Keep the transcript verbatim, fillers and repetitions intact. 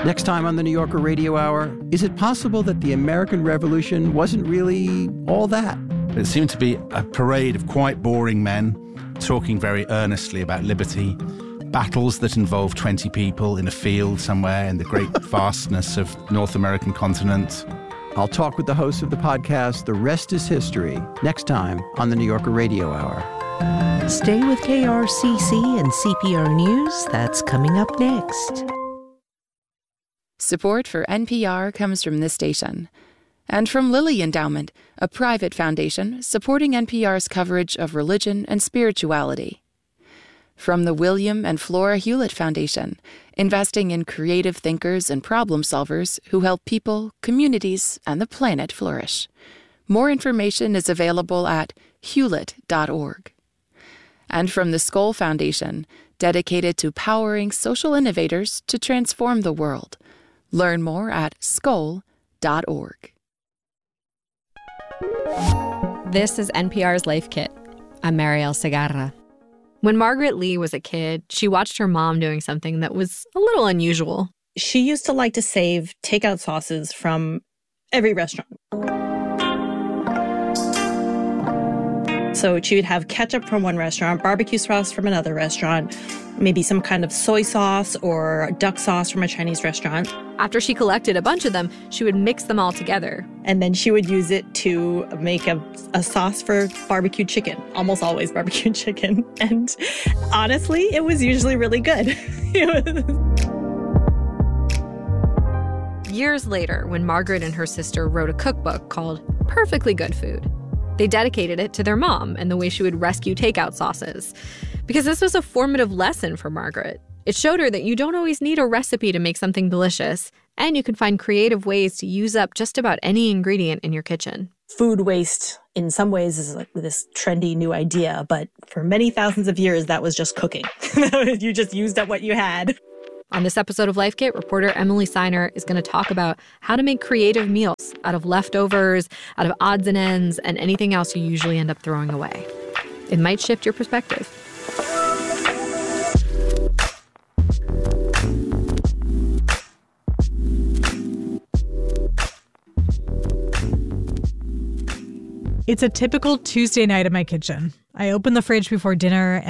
Next time on the New Yorker Radio Hour, is it possible that the American Revolution wasn't really all that? It seemed to be a parade of quite boring men talking very earnestly about liberty, battles that involve twenty people in a field somewhere in the great vastness of North American continent. I'll talk with the host of the podcast, The Rest is History, next time on the New Yorker Radio Hour. Stay with K R C C and C P R News. That's coming up next. Support for N P R comes from this station and from Lilly Endowment, a private foundation supporting N P R's coverage of religion and spirituality. From the William and Flora Hewlett Foundation, investing in creative thinkers and problem solvers who help people, communities, and the planet flourish. More information is available at hewlett dot org. And from the Skoll Foundation, dedicated to powering social innovators to transform the world. Learn more at skoll dot org. This is N P R's Life Kit. I'm Marielle Segarra. When Margaret Lee was a kid, she watched her mom doing something that was a little unusual. She used to like to save takeout sauces from every restaurant. So she would have ketchup from one restaurant, barbecue sauce from another restaurant, maybe some kind of soy sauce or duck sauce from a Chinese restaurant. After she collected a bunch of them, she would mix them all together. And then she would use it to make a, a sauce for barbecue chicken, almost always barbecue chicken. And honestly, it was usually really good. Years later, when Margaret and her sister wrote a cookbook called Perfectly Good Food, they dedicated it to their mom and the way she would rescue takeout sauces. Because this was a formative lesson for Margaret. It showed her that you don't always need a recipe to make something delicious, and you can find creative ways to use up just about any ingredient in your kitchen. Food waste, in some ways, is like this trendy new idea, but for many thousands of years, that was just cooking. You just used up what you had. On this episode of Life Kit, reporter Emily Seiner is going to talk about how to make creative meals out of leftovers, out of odds and ends, and anything else you usually end up throwing away. It might shift your perspective. It's a typical Tuesday night in my kitchen. I open the fridge before dinner